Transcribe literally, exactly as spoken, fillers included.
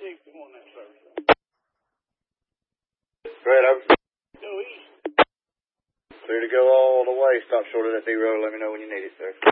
six, I'm on that service. Right, over. Go east. Clear to go all the way. Stop short of that zero. Let me know when you need it, sir.